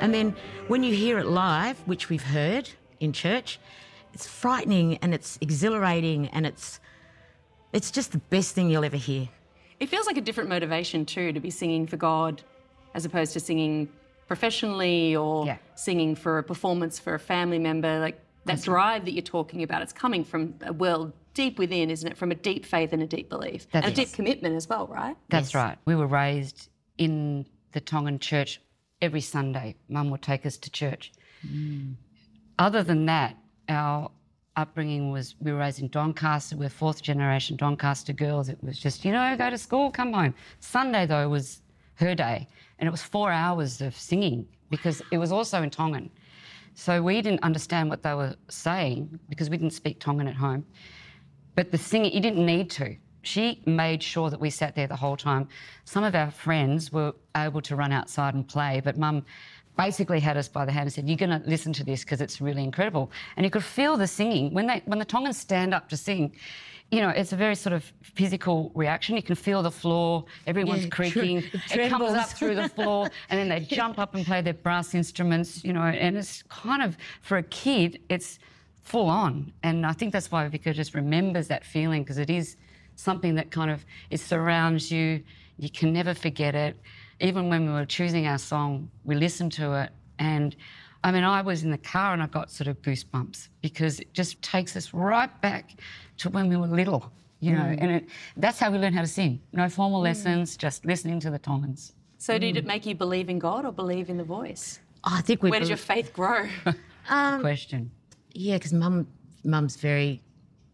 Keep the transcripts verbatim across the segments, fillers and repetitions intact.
And then when you hear it live, which we've heard in church, it's frightening and it's exhilarating and it's it's just the best thing you'll ever hear. It feels like a different motivation too, to be singing for God as opposed to singing professionally or Yeah. singing for a performance for a family member. Like that drive that you're talking about, it's coming from a world deep within, isn't it? From a deep faith and a deep belief. That's and a it. deep commitment as well, right? That's Yes. right. We were raised in the Tongan church every Sunday. Mum would take us to church. Mm. Other than that, our upbringing was, we were raised in Doncaster. We're fourth generation Doncaster girls. It was just, you know, go to school, come home. Sunday, though, was her day. And it was four hours of singing because it was also in Tongan. So we didn't understand what they were saying because we didn't speak Tongan at home. But the singing, you didn't need to. She made sure that we sat there the whole time. Some of our friends were able to run outside and play, but Mum basically had us by the hand and said, you're going to listen to this because it's really incredible. And you could feel the singing. When they, when the Tongans stand up to sing, you know, it's a very sort of physical reaction. You can feel the floor, everyone's Yeah, creaking, tr- it it comes trembles. up through the floor, and then they jump up and play their brass instruments, you know, and it's kind of, for a kid, it's full on. And I think that's why Vika just remembers that feeling, because it is something that kind of, it surrounds you, you can never forget it. Even when we were choosing our song, we listened to it, and I mean, I was in the car and I got sort of goosebumps because it just takes us right back to when we were little, you know, and it, that's how we learned how to sing. No formal lessons, just listening to the Tongans. So did it make you believe in God or believe in the voice? Oh, I think we. Where did your faith grow? Um, Question. Yeah, because mum, mum's very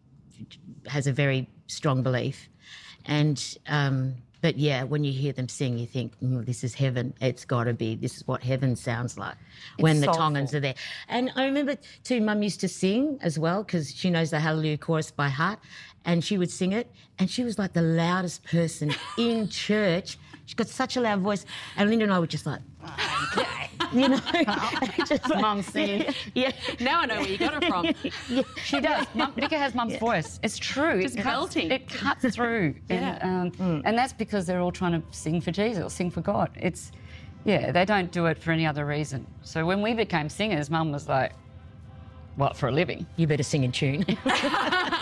has a very strong belief, and um, but yeah, when you hear them sing, you think mm, this is heaven. It's got to be. This is what heaven sounds like when the soulful. Tongans are there. And I remember too, mum used to sing as well because she knows the Hallelujah chorus by heart, and she would sing it, and she was like the loudest person in church. She's got such a loud voice, and Linda and I were just like, okay, you know, just like, Mum singing. yeah. Now I know where you got it from. yeah. She does. Mum, Vika has Mum's voice. It's true. Just it cuts, melting. It cuts through. Yeah. And, um, and that's because they're all trying to sing for Jesus or sing for God. It's, yeah, they don't do it for any other reason. So when we became singers, Mum was like, what, for a living? You better sing in tune.